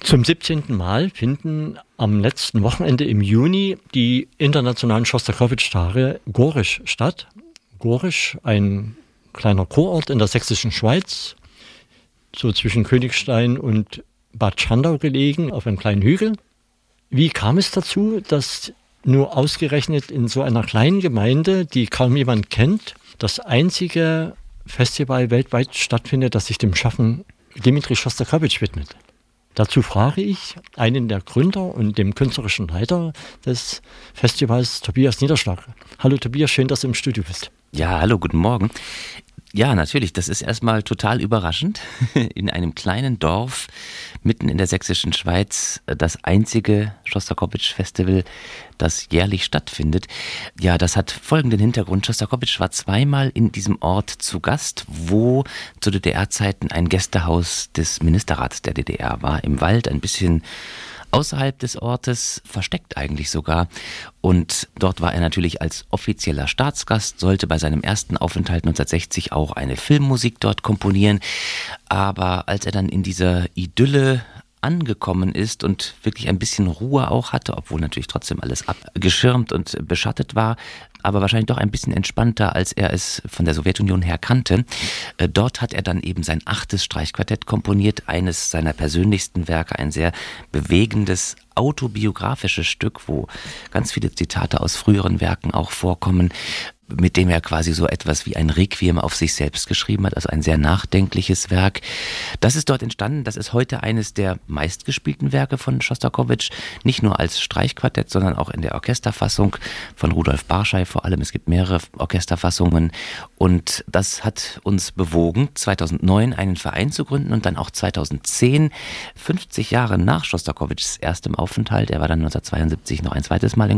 Zum 17. Mal finden am letzten Wochenende im Juni die internationalen Schostakowitsch-Tage Gorisch statt. Gorisch, ein kleiner Kurort in der sächsischen Schweiz, so zwischen Königstein und Bad Schandau gelegen, auf einem kleinen Hügel. Wie kam es dazu, dass nur ausgerechnet in so einer kleinen Gemeinde, die kaum jemand kennt, das einzige Festival weltweit stattfindet, das sich dem Schaffen Dmitri Schostakowitsch widmet? Dazu frage ich einen der Gründer und dem künstlerischen Leiter des Festivals, Tobias Niederschlag. Hallo Tobias, schön, dass du im Studio bist. Ja, hallo, guten Morgen. Ja, natürlich, das ist erstmal total überraschend. In einem kleinen Dorf mitten in der sächsischen Schweiz das einzige Schostakowitsch-Festival, das jährlich stattfindet. Ja, das hat folgenden Hintergrund. Schostakowitsch war zweimal in diesem Ort zu Gast, wo zu DDR-Zeiten ein Gästehaus des Ministerrats der DDR war. Im Wald, ein bisschen außerhalb des Ortes, versteckt eigentlich sogar. Und dort war er natürlich als offizieller Staatsgast, sollte bei seinem ersten Aufenthalt 1960 auch eine Filmmusik dort komponieren. Aber als er dann in dieser Idylle angekommen ist und wirklich ein bisschen Ruhe auch hatte, obwohl natürlich trotzdem alles abgeschirmt und beschattet war, aber wahrscheinlich doch ein bisschen entspannter, als er es von der Sowjetunion her kannte. Dort hat er dann eben sein 8. Streichquartett komponiert, eines seiner persönlichsten Werke, ein sehr bewegendes, autobiografisches Stück, wo ganz viele Zitate aus früheren Werken auch vorkommen, mit dem er quasi so etwas wie ein Requiem auf sich selbst geschrieben hat, also ein sehr nachdenkliches Werk. Das ist dort entstanden, das ist heute eines der meistgespielten Werke von Schostakowitsch, nicht nur als Streichquartett, sondern auch in der Orchesterfassung von Rudolf Barschei vor allem. Es gibt mehrere Orchesterfassungen und das hat uns bewogen, 2009 einen Verein zu gründen und dann auch 2010, 50 Jahre nach Schostakowitschs erstem Aufenthalt, er war dann 1972 noch ein zweites Mal in